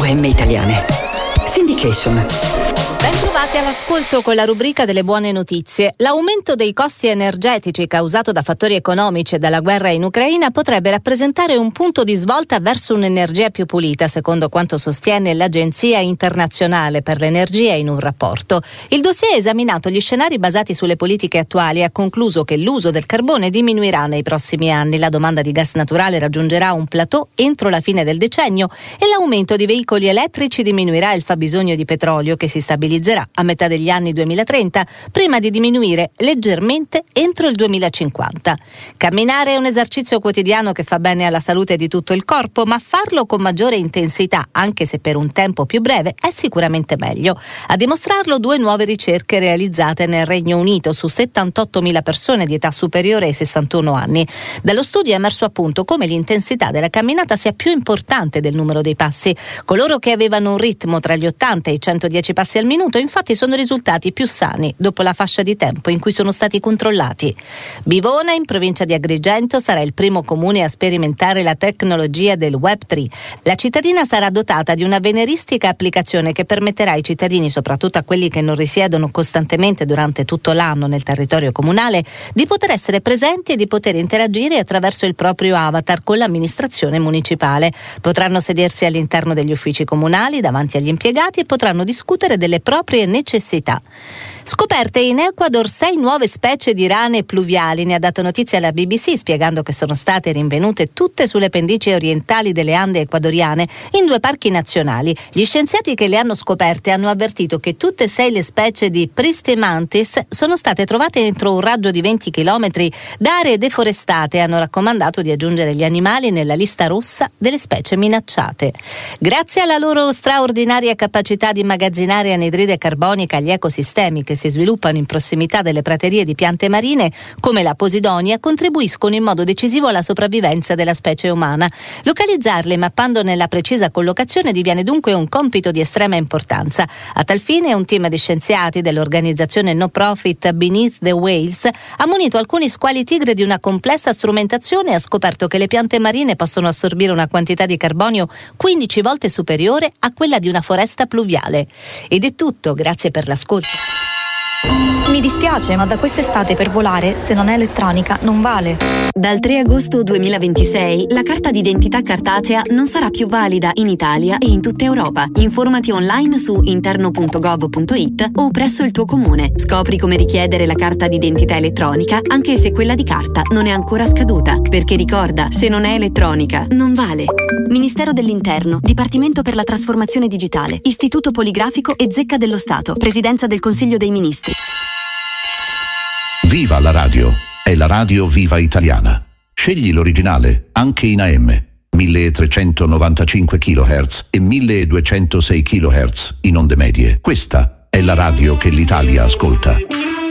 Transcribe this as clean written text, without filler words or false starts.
Bohème Italiane. Syndication. Bentrovati all'ascolto con la rubrica delle buone notizie. L'aumento dei costi energetici causato da fattori economici e dalla guerra in Ucraina potrebbe rappresentare un punto di svolta verso un'energia più pulita, secondo quanto sostiene l'Agenzia Internazionale per l'Energia in un rapporto. Il dossier ha esaminato gli scenari basati sulle politiche attuali e ha concluso che l'uso del carbone diminuirà nei prossimi anni, la domanda di gas naturale raggiungerà un plateau entro la fine del decennio e l'aumento di veicoli elettrici diminuirà il fabbisogno di petrolio, che si stabilizzerà a metà degli anni 2030, prima di diminuire leggermente entro il 2050. Camminare è un esercizio quotidiano che fa bene alla salute di tutto il corpo, ma farlo con maggiore intensità, anche se per un tempo più breve, è sicuramente meglio. A dimostrarlo 2 nuove ricerche realizzate nel Regno Unito su 78.000 persone di età superiore ai 61 anni. Dallo studio è emerso appunto come l'intensità della camminata sia più importante del numero dei passi. Coloro che avevano un ritmo tra gli 80 e i 110 passi al minuto infatti sono risultati più sani dopo la fascia di tempo in cui sono stati controllati. Bivona, in provincia di Agrigento, sarà il primo comune a sperimentare la tecnologia del Web3. La cittadina sarà dotata di una veneristica applicazione che permetterà ai cittadini, soprattutto a quelli che non risiedono costantemente durante tutto l'anno nel territorio comunale, di poter essere presenti e di poter interagire attraverso il proprio avatar con l'amministrazione municipale. Potranno sedersi all'interno degli uffici comunali davanti agli impiegati e potranno discutere delle proprie necessità. Scoperte in Ecuador 6 nuove specie di rane pluviali, ne ha dato notizia la BBC spiegando che sono state rinvenute tutte sulle pendici orientali delle Ande ecuadoriane in 2 parchi nazionali. Gli scienziati che le hanno scoperte hanno avvertito che tutte e 6 le specie di Pristimantis sono state trovate entro un raggio di 20 km da aree deforestate e hanno raccomandato di aggiungere gli animali nella lista rossa delle specie minacciate. Grazie alla loro straordinaria capacità di immagazzinare anidride carbonica agli ecosistemi che si sviluppano in prossimità delle praterie di piante marine come la posidonia, contribuiscono in modo decisivo alla sopravvivenza della specie umana. Localizzarle mappandone la precisa collocazione diviene dunque un compito di estrema importanza. A tal fine un team di scienziati dell'organizzazione no profit Beneath the Whales ha munito alcuni squali tigre di una complessa strumentazione e ha scoperto che le piante marine possono assorbire una quantità di carbonio 15 volte superiore a quella di una foresta pluviale. Ed è tutto, grazie per l'ascolto. Mi dispiace, ma da quest'estate per volare, se non è elettronica, non vale. Dal 3 agosto 2026 la carta d'identità cartacea non sarà più valida in Italia e in tutta Europa. Informati online su interno.gov.it o presso il tuo comune. Scopri come richiedere la carta d'identità elettronica anche se quella di carta non è ancora scaduta. Perché ricorda, se non è elettronica, non vale. Ministero dell'Interno, Dipartimento per la Trasformazione Digitale, Istituto Poligrafico e Zecca dello Stato, Presidenza del Consiglio dei Ministri. Viva la radio! È la radio Viva Italiana. Scegli l'originale, anche in AM, 1395 kHz e 1206 kHz in onde medie. Questa è la radio che l'Italia ascolta.